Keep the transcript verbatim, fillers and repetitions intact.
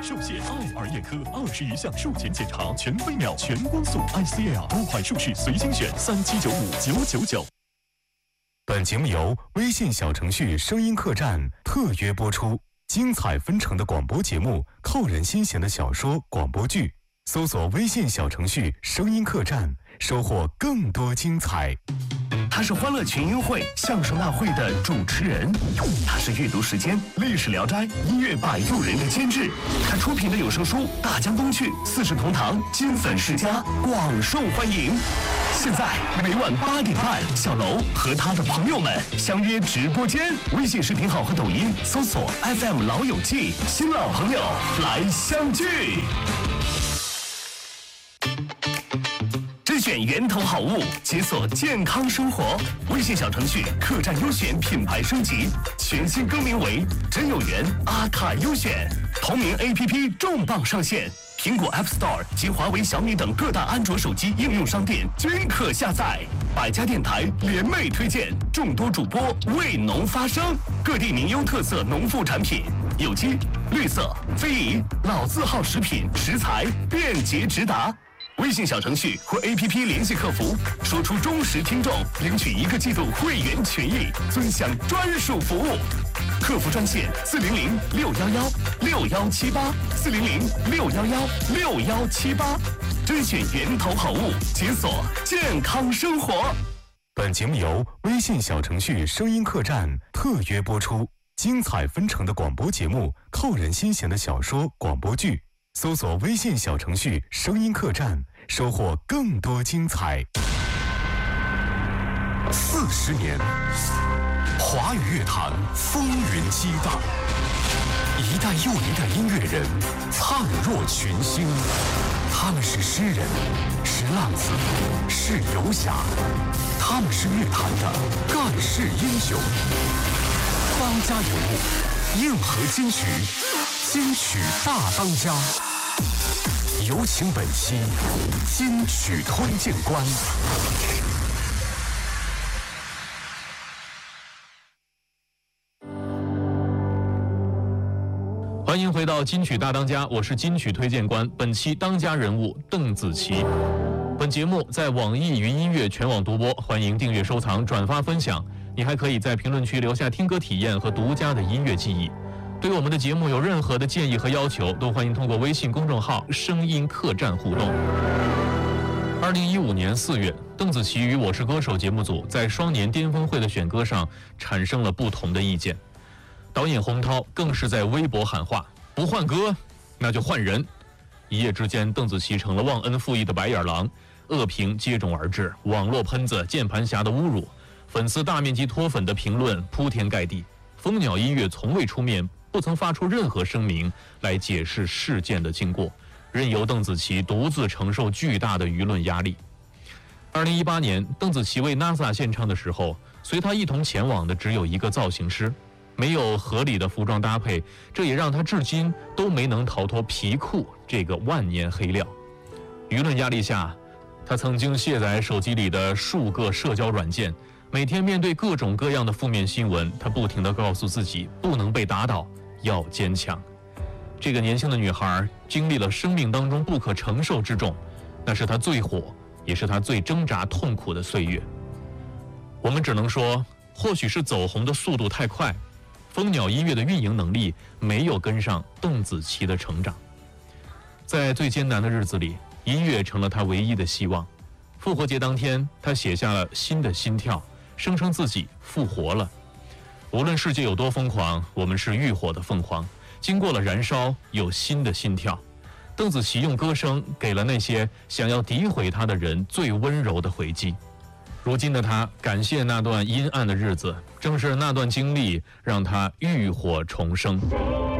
寿险，爱儿眼科二十余项术前检查，全飞秒、全光速 I C L 多款术式随心选，三七九五九九九。本节目由微信小程序声音客栈特约播出，精彩纷呈的广播节目，扣人心弦的小说、广播剧，搜索微信小程序声音客栈，收获更多精彩。他是欢乐群英会相声大会的主持人，他是阅读时间历史聊斋音乐摆渡人的监制，他出品的有声书《大江东去》四世同堂金粉世家广受欢迎。现在每晚八点半，小楼和他的朋友们相约直播间，微信视频号和抖音搜索 F M 老友记，新老朋友来相聚。甄选源头好物，解锁健康生活。微信小程序客栈优选品牌升级，全新更名为真有缘阿卡优选。同名 A P P 重磅上线，苹果 App Store 及华为、小米等各大安卓手机应用商店均可下载。百家电台联袂推荐，众多主播为农发声，各地名优特色农副产品，有机、绿色、非遗、老字号食品食材便捷直达。微信小程序或 A P P 联系客服，说出忠实听众，领取一个季度会员权益，尊享专属服务。客服专线四零零六幺幺六幺七八四零零六幺幺六幺七八，甄选源头好物，解锁健康生活。本节目由微信小程序声音客栈特约播出，精彩纷呈的广播节目，扣人心弦的小说、广播剧。搜索微信小程序声音客栈，收获更多精彩。四十年，华语乐坛风云激荡，一代又一代音乐人灿若群星。他们是诗人，是浪子，是游侠，他们是乐坛的盖世英雄。当家人物，硬核金曲，金曲大当家。有请本期金曲推荐官。欢迎回到金曲大当家，我是金曲推荐官。本期当家人物邓紫棋。本节目在网易云音乐全网独播，欢迎订阅、收藏、转发、分享。你还可以在评论区留下听歌体验和独家的音乐记忆。对我们的节目有任何的建议和要求，都欢迎通过微信公众号声音客栈互动。二零一五年四月，邓紫棋与我是歌手节目组在双年巅峰会的选歌上产生了不同的意见。导演洪涛更是在微博喊话，不换歌那就换人。一夜之间，邓紫棋成了忘恩负义的白眼狼，恶评接踵而至，网络喷子、键盘侠的侮辱，粉丝大面积脱粉的评论铺天盖地。蜂鸟音乐从未出面，不曾发出任何声明来解释事件的经过，任由邓紫棋独自承受巨大的舆论压力。二零一八年，邓紫棋为 NASA 献唱的时候，随她一同前往的只有一个造型师，没有合理的服装搭配，这也让她至今都没能逃脱皮裤这个万年黑料。舆论压力下，她曾经卸载手机里的数个社交软件，每天面对各种各样的负面新闻，她不停地告诉自己不能被打倒，要坚强。这个年轻的女孩经历了生命当中不可承受之重，那是她最火，也是她最挣扎痛苦的岁月。我们只能说，或许是走红的速度太快，蜂鸟音乐的运营能力没有跟上邓紫棋的成长。在最艰难的日子里，音乐成了她唯一的希望。复活节当天，她写下了新的心跳，声称自己复活了。无论世界有多疯狂，我们是浴火的凤凰，经过了燃烧，有新的心跳。邓紫棋用歌声给了那些想要诋毁她的人最温柔的回击。如今的她感谢那段阴暗的日子，正是那段经历让她浴火重生。